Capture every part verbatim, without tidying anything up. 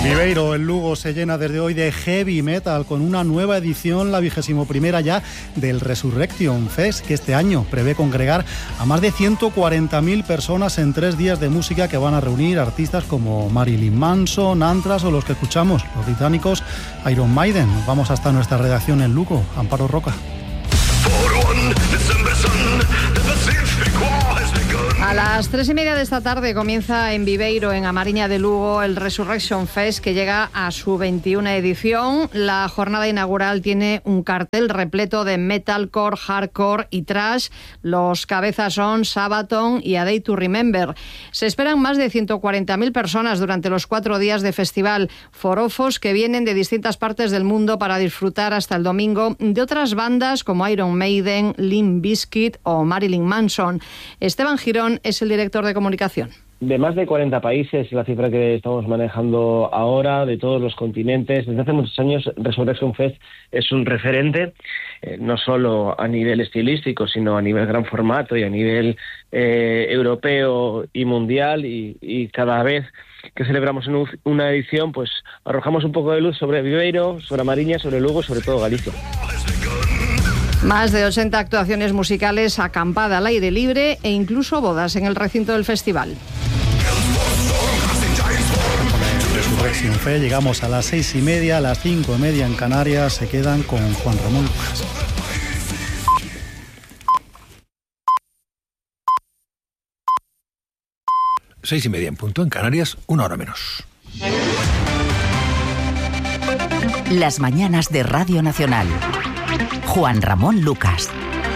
Viveiro, el Lugo, se llena desde hoy de heavy metal con una nueva edición, la vigésimo primera ya, del Resurrection Fest, que este año prevé congregar a más de ciento cuarenta mil personas en tres días de música que van a reunir artistas como Marilyn Manson, Anthrax o los que escuchamos, los británicos Iron Maiden. Vamos hasta nuestra redacción en Lugo. Amparo Roca. A las tres y media de esta tarde comienza en Viveiro, en Amariña de Lugo, el Resurrection Fest, que llega a su veintiuna edición. La jornada inaugural tiene un cartel repleto de metalcore, hardcore y thrash. Los cabezas son Sabaton y A Day to Remember. Se esperan más de ciento cuarenta mil personas durante los cuatro días de festival. Forofos que vienen de distintas partes del mundo para disfrutar hasta el domingo de otras bandas como Iron Maiden, Limp Bizkit o Marilyn Manson. Esteban Girón es el director de comunicación. De más de cuarenta países, la cifra que estamos manejando ahora, de todos los continentes. Desde hace muchos años, Resurrection Fest es un referente, eh, no solo a nivel estilístico, sino a nivel gran formato y a nivel eh, europeo y mundial. Y, y cada vez que celebramos en una edición, pues arrojamos un poco de luz sobre Viveiro, sobre Amariña, sobre Lugo y sobre todo Galicia. Más de ochenta actuaciones musicales, acampada al aire libre e incluso bodas en el recinto del festival. Resurrection Fest, llegamos a las seis y media, a las cinco y media en Canarias. Se quedan con Juan Ramón Lucas. Seis y media en punto en Canarias, una hora menos. Las mañanas de Radio Nacional. Juan Ramón Lucas.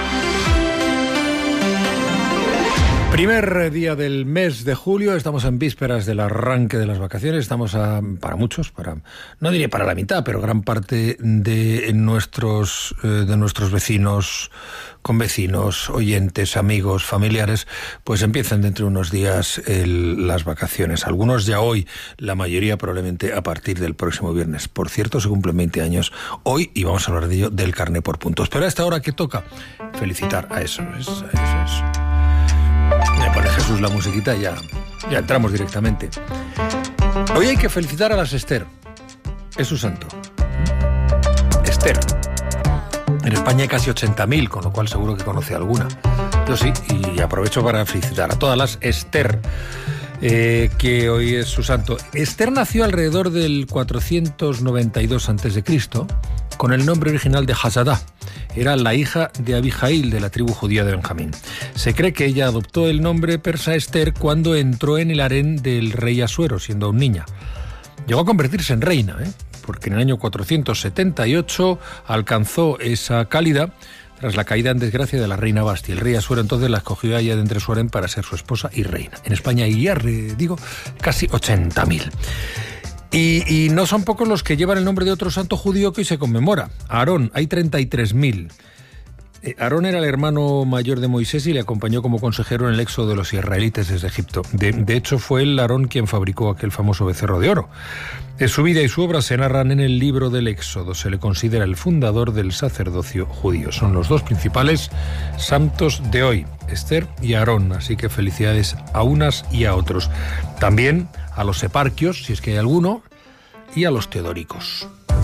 Primer día del mes de julio, estamos en vísperas del arranque de las vacaciones, estamos a, para muchos, para no diré para la mitad, pero gran parte de nuestros, eh, de nuestros vecinos, convecinos, oyentes, amigos, familiares, pues empiezan dentro de unos días el, las vacaciones. Algunos ya hoy, la mayoría probablemente a partir del próximo viernes. Por cierto, se cumplen veinte años hoy y vamos a hablar de ello, del carné por puntos. Pero a esta hora, ¿qué toca? Felicitar a eso, a eso es. Me pone Jesús la musiquita y ya, ya entramos directamente. Hoy hay que felicitar a las Esther. Es su santo. Esther. En España hay casi ochenta mil, con lo cual seguro que conoce alguna. Yo sí, y aprovecho para felicitar a todas las Esther, eh, que hoy es su santo. Esther nació alrededor del cuatrocientos noventa y dos antes de Cristo, con el nombre original de Hasadá. Era la hija de Abijail, de la tribu judía de Benjamín. Se cree que ella adoptó el nombre persa Esther cuando entró en el harén del rey Asuero, siendo aún niña. Llegó a convertirse en reina, ¿eh? porque en el año cuatrocientos setenta y ocho alcanzó esa calidad tras la caída en desgracia de la reina Basti. El rey Asuero entonces la escogió a ella de entre su harén para ser su esposa y reina. En España hay ya, digo, casi ochenta mil. Y, y no son pocos los que llevan el nombre de otro santo judío que hoy se conmemora. Aarón, hay treinta y tres mil. Eh, Aarón era el hermano mayor de Moisés y le acompañó como consejero en el éxodo de los israelitas desde Egipto. De, de hecho, fue el Aarón quien fabricó aquel famoso becerro de oro. Eh, su vida y su obra se narran en el libro del Éxodo. Se le considera el fundador del sacerdocio judío. Son los dos principales santos de hoy, Esther y Aarón. Así que felicidades a unas y a otros. También a los eparquios, si es que hay alguno, y a los teodóricos.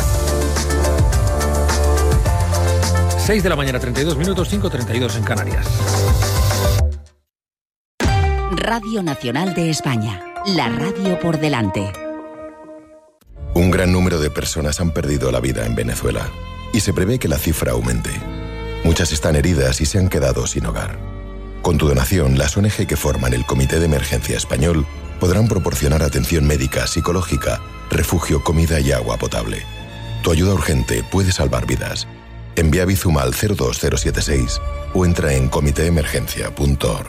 seis de la mañana, treinta y dos minutos, cinco treinta y dos en Canarias. Radio Nacional de España, la radio por delante. Un gran número de personas han perdido la vida en Venezuela y se prevé que la cifra aumente. Muchas están heridas y se han quedado sin hogar. Con tu donación, las O N G que forman el Comité de Emergencia Español podrán proporcionar atención médica, psicológica, refugio, comida y agua potable. Tu ayuda urgente puede salvar vidas. Envía Bizum al cero dos cero siete seis o entra en comité emergencia punto org.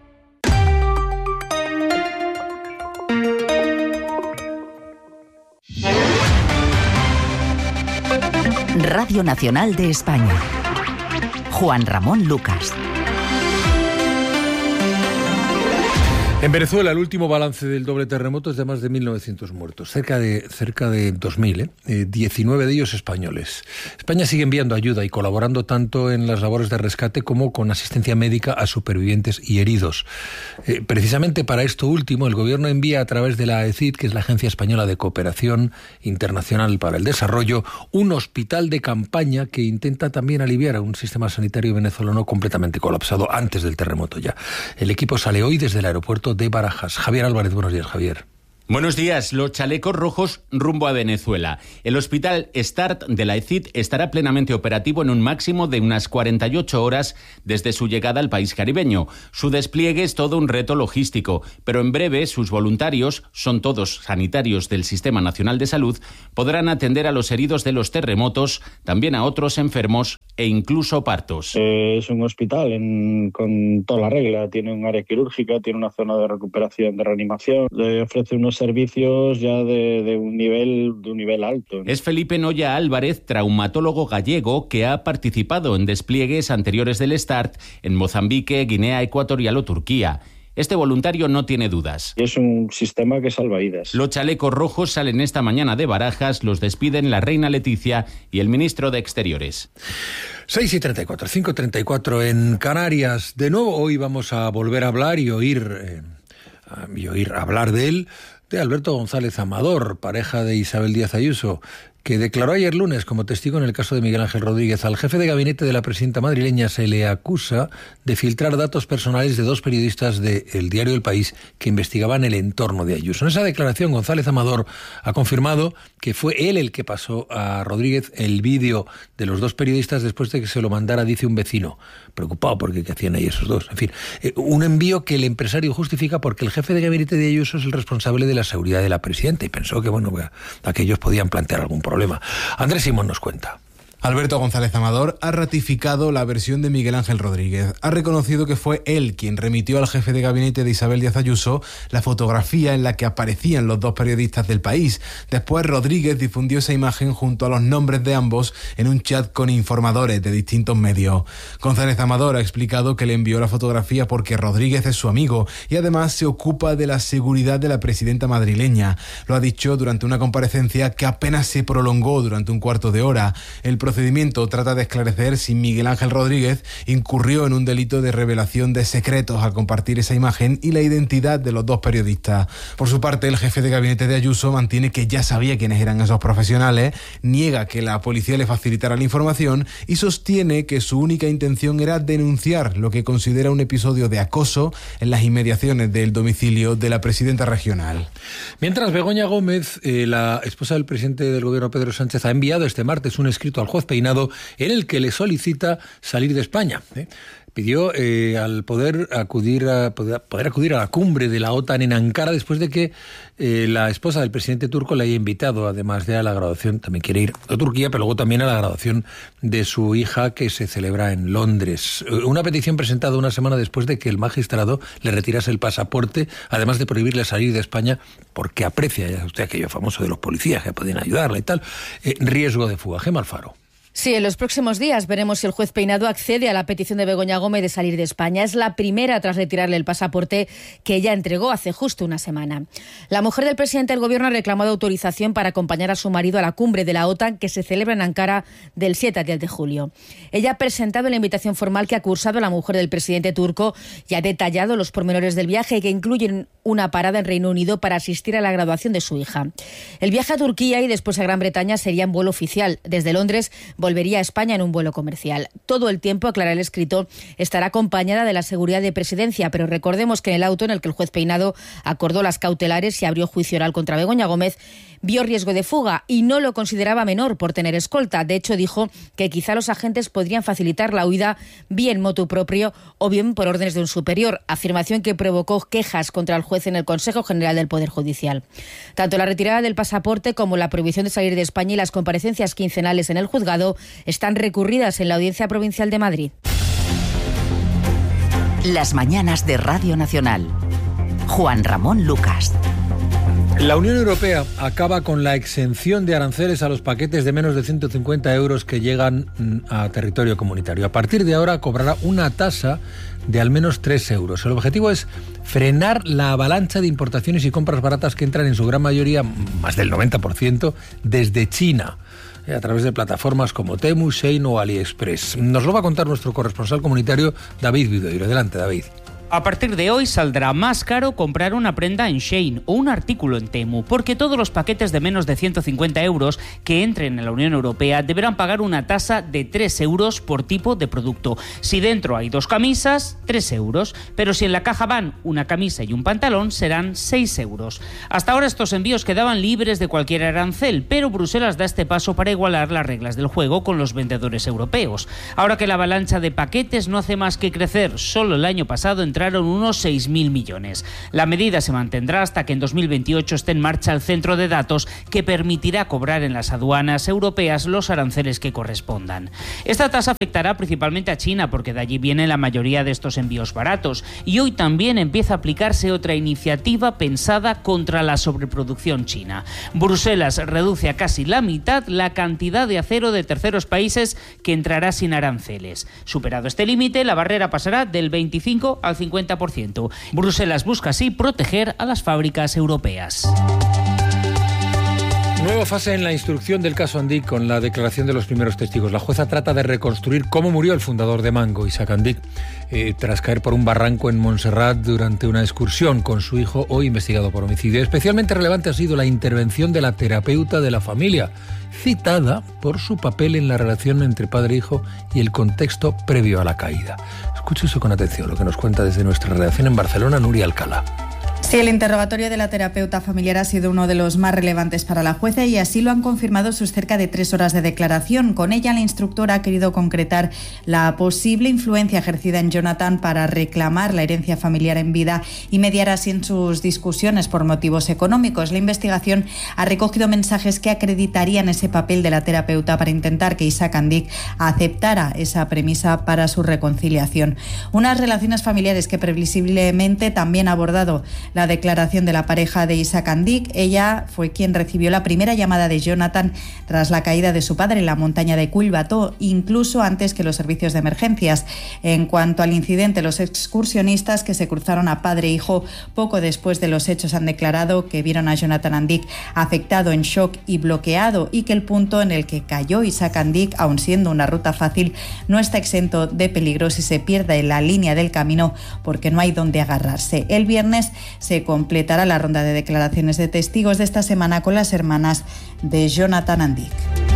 Radio Nacional de España. Juan Ramón Lucas. En Venezuela, el último balance del doble terremoto es de más de mil novecientos muertos, cerca de, cerca de dos mil, ¿eh? Eh, diecinueve de ellos españoles. España sigue enviando ayuda y colaborando tanto en las labores de rescate como con asistencia médica a supervivientes y heridos. Eh, precisamente para esto último, el Gobierno envía a través de la A E C I D, que es la Agencia Española de Cooperación Internacional para el Desarrollo, un hospital de campaña que intenta también aliviar a un sistema sanitario venezolano completamente colapsado antes del terremoto ya. El equipo sale hoy desde el aeropuerto de Barajas. Javier Álvarez, buenos días, Javier. Buenos días. Los chalecos rojos rumbo a Venezuela. El hospital START de la A E C I D estará plenamente operativo en un máximo de unas cuarenta y ocho horas desde su llegada al país caribeño. Su despliegue es todo un reto logístico, pero en breve sus voluntarios, son todos sanitarios del Sistema Nacional de Salud, podrán atender a los heridos de los terremotos, también a otros enfermos e incluso partos. Eh, es un hospital en, con toda la regla. Tiene un área quirúrgica, tiene una zona de recuperación, de reanimación, le ofrece unos servicios ya de, de un nivel de un nivel alto. Es Felipe Noya Álvarez, traumatólogo gallego, que ha participado en despliegues anteriores del START en Mozambique, Guinea Ecuatorial o Turquía. Este voluntario no tiene dudas. Es un sistema que salva vidas. Los chalecos rojos salen esta mañana de Barajas, los despiden la reina Leticia y el ministro de Exteriores. seis y treinta y cuatro, cinco y treinta y cuatro en Canarias. De nuevo hoy vamos a volver a hablar y oír, eh, y oír hablar de él, de Alberto González Amador, pareja de Isabel Díaz Ayuso, que declaró ayer lunes como testigo en el caso de Miguel Ángel Rodríguez. Al jefe de gabinete de la presidenta madrileña se le acusa de filtrar datos personales de dos periodistas del diario El País que investigaban el entorno de Ayuso. En esa declaración, González Amador ha confirmado que fue él el que pasó a Rodríguez el vídeo de los dos periodistas después de que se lo mandara, dice un vecino, preocupado porque qué hacían ahí esos dos. En fin, eh, un envío que el empresario justifica porque el jefe de gabinete de Ayuso es el responsable de la seguridad de la presidenta y pensó que, bueno, aquellos podían plantear algún problema. Problema. Andrés Simón nos cuenta. Alberto González Amador ha ratificado la versión de Miguel Ángel Rodríguez. Ha reconocido que fue él quien remitió al jefe de gabinete de Isabel Díaz Ayuso la fotografía en la que aparecían los dos periodistas del País. Después Rodríguez difundió esa imagen junto a los nombres de ambos en un chat con informadores de distintos medios. González Amador ha explicado que le envió la fotografía porque Rodríguez es su amigo y además se ocupa de la seguridad de la presidenta madrileña. Lo ha dicho durante una comparecencia que apenas se prolongó durante un cuarto de hora. El El procedimiento trata de esclarecer si Miguel Ángel Rodríguez incurrió en un delito de revelación de secretos al compartir esa imagen y la identidad de los dos periodistas. Por su parte, el jefe de gabinete de Ayuso mantiene que ya sabía quiénes eran esos profesionales, niega que la policía le facilitara la información y sostiene que su única intención era denunciar lo que considera un episodio de acoso en las inmediaciones del domicilio de la presidenta regional. Mientras, Begoña Gómez, eh, la esposa del presidente del gobierno Pedro Sánchez, ha enviado este martes un escrito al juez Peinado en el que le solicita salir de España. ¿eh? Pidió eh, al poder acudir a poder, poder acudir a la cumbre de la OTAN en Ankara después de que eh, la esposa del presidente turco le haya invitado, además de a la graduación, también quiere ir a Turquía, pero luego también a la graduación de su hija que se celebra en Londres. Una petición presentada una semana después de que el magistrado le retirase el pasaporte, además de prohibirle salir de España porque aprecia, ya usted, aquello famoso de los policías que podían ayudarla y tal, eh, riesgo de fuga. Gemma Alfaro. Sí, en los próximos días veremos si el juez Peinado accede a la petición de Begoña Gómez de salir de España. Es la primera tras retirarle el pasaporte que ella entregó hace justo una semana. La mujer del presidente del gobierno ha reclamado autorización para acompañar a su marido a la cumbre de la OTAN que se celebra en Ankara del siete al diez de julio. Ella ha presentado la invitación formal que ha cursado la mujer del presidente turco y ha detallado los pormenores del viaje que incluyen una parada en Reino Unido para asistir a la graduación de su hija. El viaje a Turquía y después a Gran Bretaña sería en vuelo oficial. Desde Londres volvería a España en un vuelo comercial. Todo el tiempo, aclara el escrito, estará acompañada de la seguridad de presidencia, pero recordemos que en el auto en el que el juez Peinado acordó las cautelares y abrió juicio oral contra Begoña Gómez, vio riesgo de fuga y no lo consideraba menor por tener escolta. De hecho, dijo que quizá los agentes podrían facilitar la huida bien motu propio o bien por órdenes de un superior, afirmación que provocó quejas contra el juez en el Consejo General del Poder Judicial. Tanto la retirada del pasaporte como la prohibición de salir de España y las comparecencias quincenales en el juzgado están recurridas en la Audiencia Provincial de Madrid. Las mañanas de Radio Nacional. Juan Ramón Lucas. La Unión Europea acaba con la exención de aranceles a los paquetes de menos de ciento cincuenta euros que llegan a territorio comunitario. A partir de ahora cobrará una tasa de al menos tres euros. El objetivo es frenar la avalancha de importaciones y compras baratas que entran en su gran mayoría, más del noventa por ciento, desde China, a través de plataformas como Temu, Shein o AliExpress. Nos lo va a contar nuestro corresponsal comunitario, David Videiro. Adelante, David. A partir de hoy saldrá más caro comprar una prenda en Shein o un artículo en Temu, porque todos los paquetes de menos de ciento cincuenta euros que entren en la Unión Europea deberán pagar una tasa de tres euros por tipo de producto. Si dentro hay dos camisas, tres euros, pero si en la caja van una camisa y un pantalón, serán seis euros. Hasta ahora estos envíos quedaban libres de cualquier arancel, pero Bruselas da este paso para igualar las reglas del juego con los vendedores europeos. Ahora que la avalancha de paquetes no hace más que crecer, solo el año pasado entraron unos seis mil millones. La medida se mantendrá hasta que en dos mil veintiocho esté en marcha el centro de datos que permitirá cobrar en las aduanas europeas los aranceles que correspondan. Esta tasa afectará principalmente a China porque de allí viene la mayoría de estos envíos baratos, y hoy también empieza a aplicarse otra iniciativa pensada contra la sobreproducción china. Bruselas reduce a casi la mitad la cantidad de acero de terceros países que entrará sin aranceles. Superado este límite, la barrera pasará del veinticinco al cincuenta por ciento. Bruselas busca así proteger a las fábricas europeas. Nueva fase en la instrucción del caso Andic con la declaración de los primeros testigos. La jueza trata de reconstruir cómo murió el fundador de Mango, Isaac Andic, eh, tras caer por un barranco en Montserrat durante una excursión con su hijo, hoy investigado por homicidio. Especialmente relevante ha sido la intervención de la terapeuta de la familia, citada por su papel en la relación entre padre e hijo y el contexto previo a la caída. Escúchese con atención lo que nos cuenta desde nuestra redacción en Barcelona, Nuria Alcalá. Sí, el interrogatorio de la terapeuta familiar ha sido uno de los más relevantes para la jueza y así lo han confirmado sus cerca de tres horas de declaración. Con ella, la instructora ha querido concretar la posible influencia ejercida en Jonathan para reclamar la herencia familiar en vida y mediar así en sus discusiones por motivos económicos. La investigación ha recogido mensajes que acreditarían ese papel de la terapeuta para intentar que Isaac Andic aceptara esa premisa para su reconciliación. Unas relaciones familiares que previsiblemente también ha abordado la declaración de la pareja de Isaac Andic. Ella fue quien recibió la primera llamada de Jonathan tras la caída de su padre en la montaña de Collbató, incluso antes que los servicios de emergencias. En cuanto al incidente, los excursionistas que se cruzaron a padre e hijo poco después de los hechos han declarado que vieron a Jonathan Andic afectado, en shock y bloqueado, y que el punto en el que cayó Isaac Andic, aun siendo una ruta fácil, no está exento de peligro si se pierde la línea del camino porque no hay donde agarrarse. El viernes se completará la ronda de declaraciones de testigos de esta semana con las hermanas de Jonathan Andic.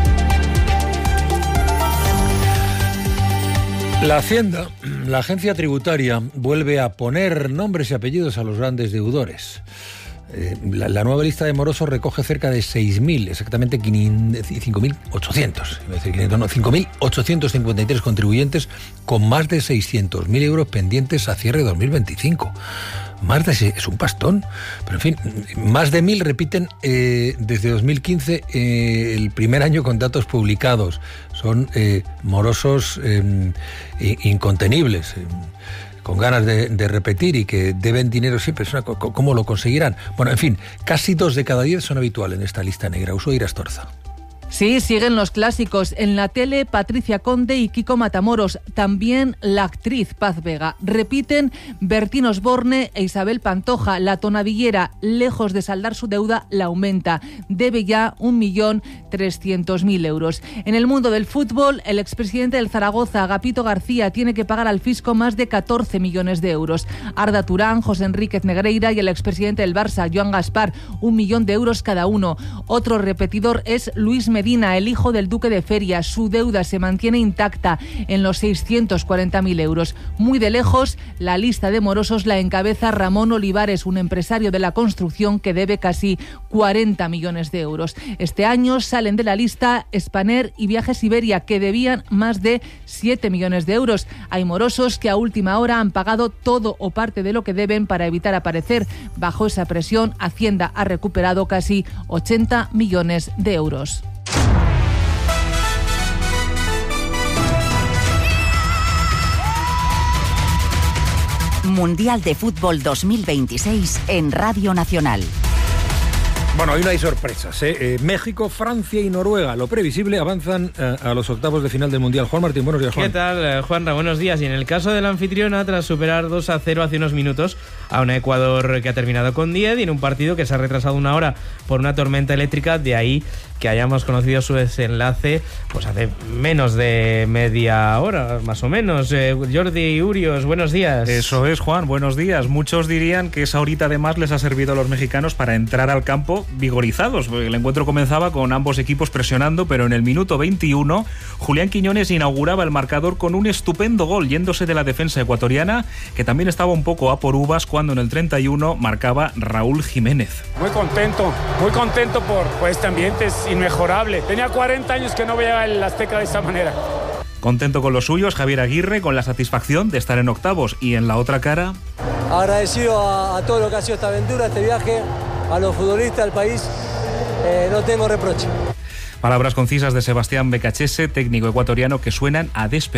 La Hacienda, la agencia tributaria, vuelve a poner nombres y apellidos a los grandes deudores. Eh, la, la nueva lista de morosos recoge cerca de seis mil, exactamente cinco mil ochocientos, no, cinco mil ochocientos cincuenta y tres contribuyentes con más de seiscientos mil euros pendientes a cierre de dos mil veinticinco. Más de es un pastón, pero en fin, más de mil repiten eh, desde dos mil quince, eh, el primer año con datos publicados. Son eh, morosos eh, incontenibles, eh, con ganas de, de repetir y que deben dinero siempre. ¿Cómo lo conseguirán? Bueno, en fin, casi dos de cada diez son habituales en esta lista negra. Ushuaia Astorza. Sí, siguen los clásicos. En la tele, Patricia Conde y Kiko Matamoros. También la actriz Paz Vega. Repiten Bertín Osborne e Isabel Pantoja. La tonavillera, lejos de saldar su deuda, la aumenta. Debe ya un millón trescientos mil euros. En el mundo del fútbol, el expresidente del Zaragoza, Agapito García, tiene que pagar al fisco más de catorce millones de euros. Arda Turán, José Enríquez Negreira y el expresidente del Barça, Joan Gaspar, un millón de euros cada uno. Otro repetidor es Luis Medina, el hijo del duque de Feria. Su deuda se mantiene intacta en los seiscientos cuarenta mil euros. Muy de lejos, la lista de morosos la encabeza Ramón Olivares, un empresario de la construcción que debe casi cuarenta millones de euros. Este año salen de la lista Spanair y Viajes Iberia, que debían más de siete millones de euros. Hay morosos que a última hora han pagado todo o parte de lo que deben para evitar aparecer. Bajo esa presión, Hacienda ha recuperado casi ochenta millones de euros. Mundial de Fútbol dos mil veintiséis en Radio Nacional. Bueno, hoy no hay sorpresas, ¿eh? Eh, México, Francia y Noruega, lo previsible, avanzan eh, a los octavos de final del Mundial. Juan Martín, buenos días, Juan. ¿Qué tal, Juanra? Buenos días. Y en el caso de la anfitriona, tras superar dos a cero hace unos minutos a un Ecuador que ha terminado con diez y en un partido que se ha retrasado una hora por una tormenta eléctrica, de ahí que hayamos conocido su desenlace pues hace menos de media hora, más o menos. Eh, Jordi Urios, buenos días. Eso es, Juan, buenos días. Muchos dirían que esa horita además les ha servido a los mexicanos para entrar al campo vigorizados. El encuentro comenzaba con ambos equipos presionando, pero en el minuto veintiuno Julián Quiñones inauguraba el marcador con un estupendo gol, yéndose de la defensa ecuatoriana, que también estaba un poco a por uvas cuando en el treinta y uno marcaba Raúl Jiménez. Muy contento, muy contento por, por este ambiente, es inmejorable. Tenía cuarenta años que no veía el Azteca de esta manera. Contento con los suyos, Javier Aguirre, con la satisfacción de estar en octavos, y en la otra cara... Agradecido a, a todo lo que ha sido esta aventura, este viaje, a los futbolistas, al país, eh, no tengo reproche. Palabras concisas de Sebastián Becachese, técnico ecuatoriano, que suenan a despedir